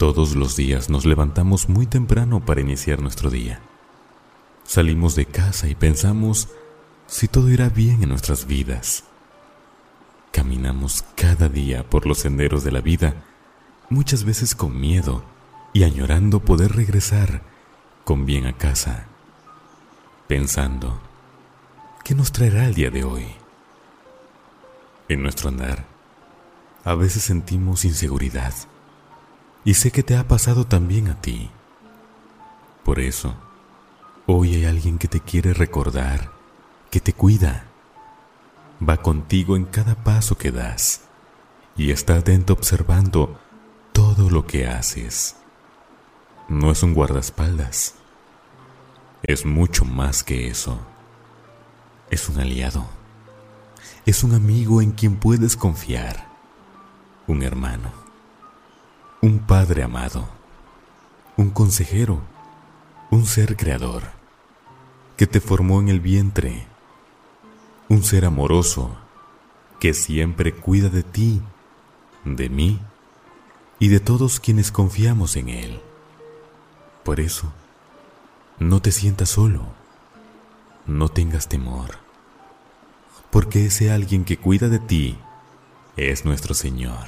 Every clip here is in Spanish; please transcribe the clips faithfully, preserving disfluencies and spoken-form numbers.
Todos los días nos levantamos muy temprano para iniciar nuestro día. Salimos de casa y pensamos si todo irá bien en nuestras vidas. Caminamos cada día por los senderos de la vida, muchas veces con miedo y añorando poder regresar con bien a casa, pensando, ¿qué nos traerá el día de hoy? En nuestro andar, a veces sentimos inseguridad, y sé que te ha pasado también a ti. Por eso, hoy hay alguien que te quiere recordar, que te cuida, va contigo en cada paso que das, y está atento observando todo lo que haces. No es un guardaespaldas, es mucho más que eso. Es un aliado, es un amigo en quien puedes confiar, un hermano, un padre amado, un consejero, un ser creador que te formó en el vientre, un ser amoroso que siempre cuida de ti, de mí y de todos quienes confiamos en él. Por eso, no te sientas solo, no tengas temor, porque ese alguien que cuida de ti es nuestro Señor.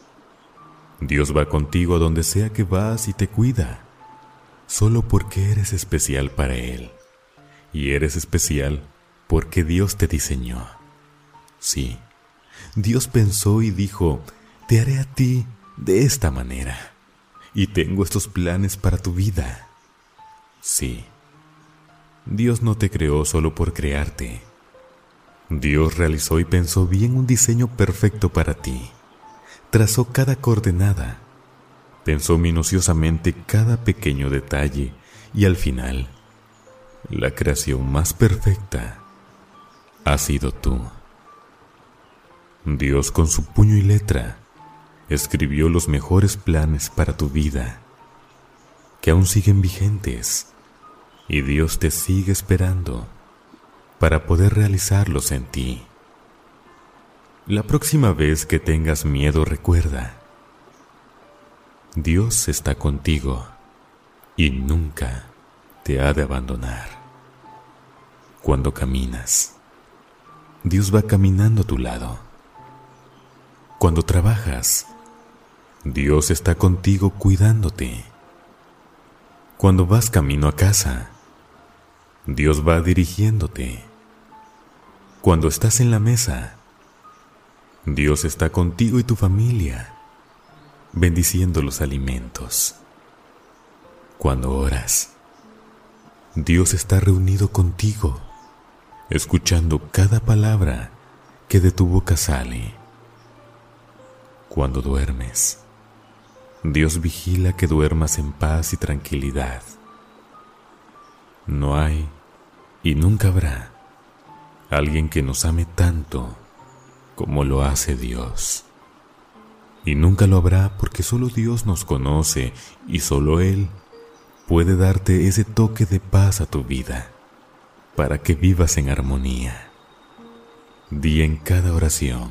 Dios va contigo a donde sea que vas y te cuida, solo porque eres especial para Él, y eres especial porque Dios te diseñó. Sí, Dios pensó y dijo, te haré a ti de esta manera, y tengo estos planes para tu vida. Sí, Dios no te creó solo por crearte. Dios realizó y pensó bien un diseño perfecto para ti. Trazó cada coordenada, pensó minuciosamente cada pequeño detalle y al final, la creación más perfecta ha sido tú. Dios con su puño y letra escribió los mejores planes para tu vida, que aún siguen vigentes, y Dios te sigue esperando para poder realizarlos en ti. La próxima vez que tengas miedo, recuerda, Dios está contigo y nunca te ha de abandonar. Cuando caminas, Dios va caminando a tu lado. Cuando trabajas, Dios está contigo cuidándote. Cuando vas camino a casa, Dios va dirigiéndote. Cuando estás en la mesa, Dios está contigo y tu familia, bendiciendo los alimentos. Cuando oras, Dios está reunido contigo, escuchando cada palabra que de tu boca sale. Cuando duermes, Dios vigila que duermas en paz y tranquilidad. No hay y nunca habrá alguien que nos ame tanto como lo hace Dios. Y nunca lo habrá porque solo Dios nos conoce y solo Él puede darte ese toque de paz a tu vida para que vivas en armonía. Di en cada oración: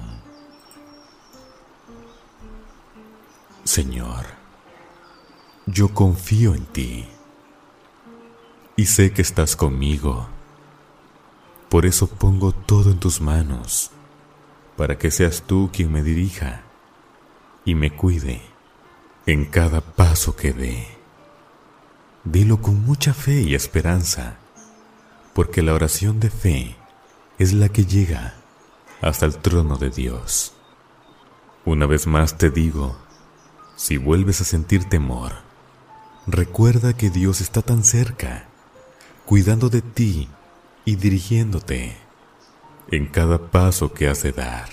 Señor, yo confío en ti y sé que estás conmigo. Por eso pongo todo en tus manos, para que seas tú quien me dirija y me cuide en cada paso que dé. Dilo con mucha fe y esperanza, porque la oración de fe es la que llega hasta el trono de Dios. Una vez más te digo, si vuelves a sentir temor, recuerda que Dios está tan cerca, cuidando de ti y dirigiéndote en cada paso que has de dar.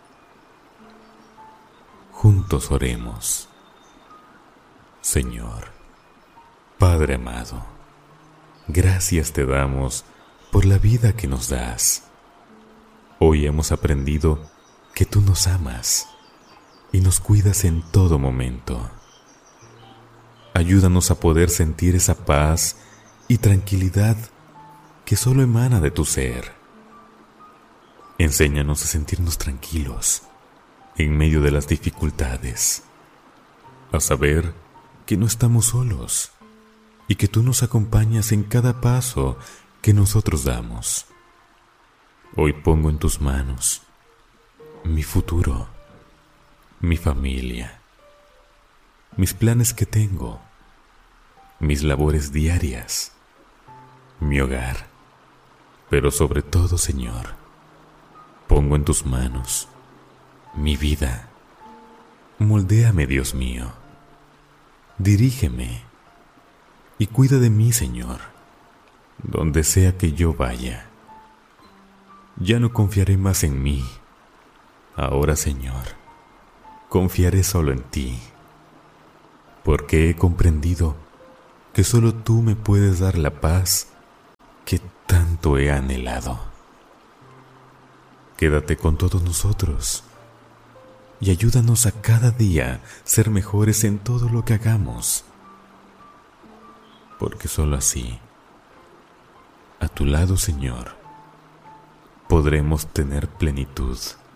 Juntos oremos. Señor, Padre amado, gracias te damos por la vida que nos das. Hoy hemos aprendido que tú nos amas y nos cuidas en todo momento. Ayúdanos a poder sentir esa paz y tranquilidad que solo emana de tu ser. Enséñanos a sentirnos tranquilos en medio de las dificultades, a saber que no estamos solos y que tú nos acompañas en cada paso que nosotros damos. Hoy pongo en tus manos mi futuro, mi familia, mis planes que tengo, mis labores diarias, mi hogar, pero sobre todo, Señor, pongo en tus manos mi vida. Moldéame, Dios mío, dirígeme y cuida de mí, Señor, donde sea que yo vaya. Ya no confiaré más en mí. Ahora, Señor, confiaré solo en ti, porque he comprendido que solo tú me puedes dar la paz que tanto he anhelado. Quédate con todos nosotros y ayúdanos a cada día ser mejores en todo lo que hagamos, porque solo así, a tu lado, Señor, podremos tener plenitud.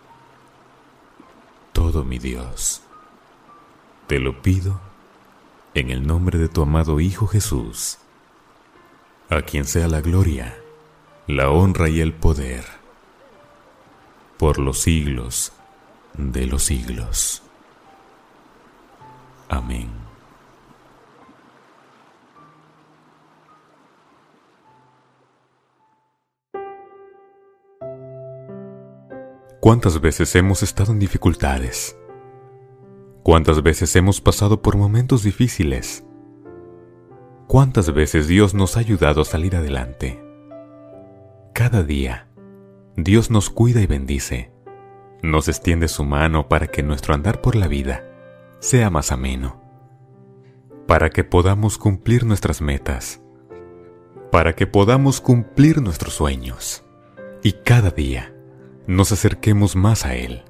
Todo, mi Dios, te lo pido en el nombre de tu amado Hijo Jesús, a quien sea la gloria, la honra y el poder, por los siglos de los siglos. Amén. ¿Cuántas veces hemos estado en dificultades? ¿Cuántas veces hemos pasado por momentos difíciles? ¿Cuántas veces Dios nos ha ayudado a salir adelante? Cada día, Dios nos cuida y bendice. Nos extiende su mano para que nuestro andar por la vida sea más ameno, para que podamos cumplir nuestras metas, para que podamos cumplir nuestros sueños y cada día nos acerquemos más a Él.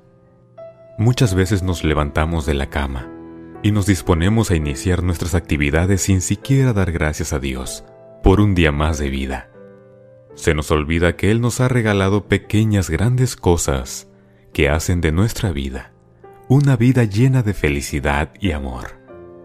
Muchas veces nos levantamos de la cama y nos disponemos a iniciar nuestras actividades sin siquiera dar gracias a Dios por un día más de vida. Se nos olvida que Él nos ha regalado pequeñas grandes cosas que hacen de nuestra vida una vida llena de felicidad y amor.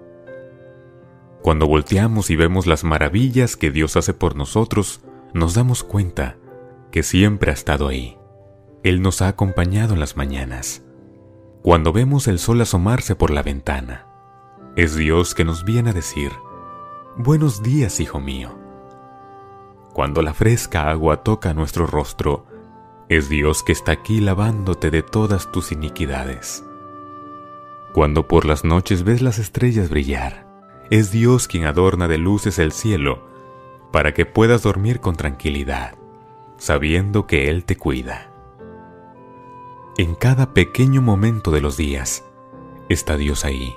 Cuando volteamos y vemos las maravillas que Dios hace por nosotros, nos damos cuenta que siempre ha estado ahí. Él nos ha acompañado en las mañanas. Cuando vemos el sol asomarse por la ventana, es Dios que nos viene a decir: «Buenos días, hijo mío». Cuando la fresca agua toca nuestro rostro, es Dios que está aquí lavándote de todas tus iniquidades. Cuando por las noches ves las estrellas brillar, es Dios quien adorna de luces el cielo para que puedas dormir con tranquilidad, sabiendo que Él te cuida. En cada pequeño momento de los días está Dios ahí.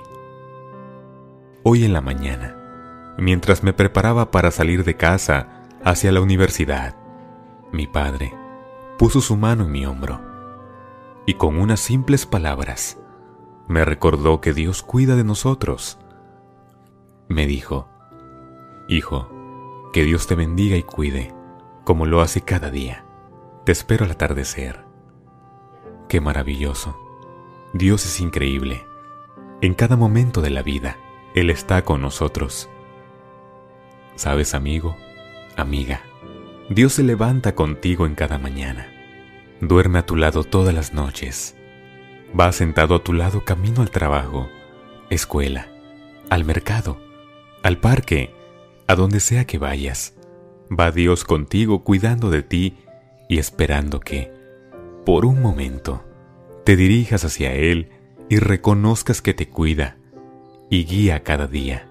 Hoy en la mañana, mientras me preparaba para salir de casa hacia la universidad, mi padre puso su mano en mi hombro y con unas simples palabras me recordó que Dios cuida de nosotros. Me dijo: «Hijo, que Dios te bendiga y cuide, como lo hace cada día. Te espero al atardecer». ¡Qué maravilloso! Dios es increíble. En cada momento de la vida, Él está con nosotros. ¿Sabes, amigo, amiga? Dios se levanta contigo en cada mañana. Duerme a tu lado todas las noches. Va sentado a tu lado camino al trabajo, escuela, al mercado, al parque, a donde sea que vayas. Va Dios contigo cuidando de ti y esperando que, por un momento, te dirijas hacia Él y reconozcas que te cuida y guía cada día.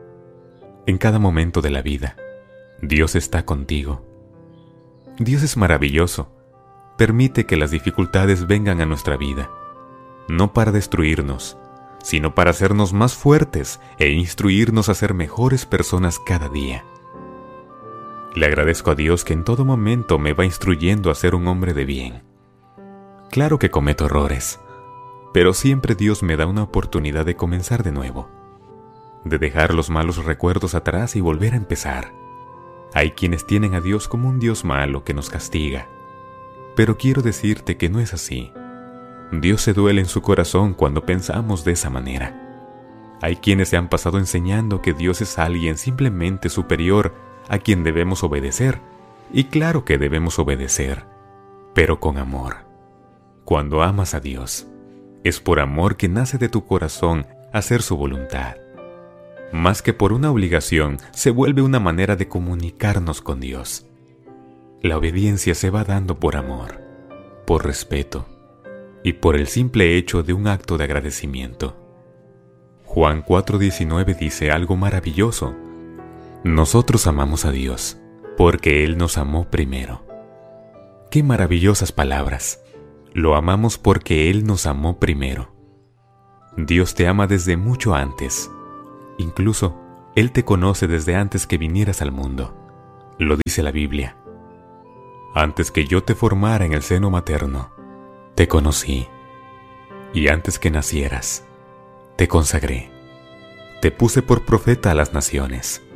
En cada momento de la vida, Dios está contigo. Dios es maravilloso. Permite que las dificultades vengan a nuestra vida, no para destruirnos, sino para hacernos más fuertes e instruirnos a ser mejores personas cada día. Le agradezco a Dios que en todo momento me va instruyendo a ser un hombre de bien. Claro que cometo errores, pero siempre Dios me da una oportunidad de comenzar de nuevo, de dejar los malos recuerdos atrás y volver a empezar. Hay quienes tienen a Dios como un Dios malo que nos castiga, pero quiero decirte que no es así. Dios se duele en su corazón cuando pensamos de esa manera. Hay quienes se han pasado enseñando que Dios es alguien simplemente superior a quien debemos obedecer. Y claro que debemos obedecer, pero con amor. Cuando amas a Dios, es por amor que nace de tu corazón hacer su voluntad. Más que por una obligación, se vuelve una manera de comunicarnos con Dios. La obediencia se va dando por amor, por respeto y por el simple hecho de un acto de agradecimiento. Juan cuatro diecinueve dice algo maravilloso. Nosotros amamos a Dios porque Él nos amó primero. ¡Qué maravillosas palabras! Lo amamos porque Él nos amó primero. Dios te ama desde mucho antes. Incluso, Él te conoce desde antes que vinieras al mundo. Lo dice la Biblia. Antes que yo te formara en el seno materno, te conocí. Y antes que nacieras, te consagré. Te puse por profeta a las naciones.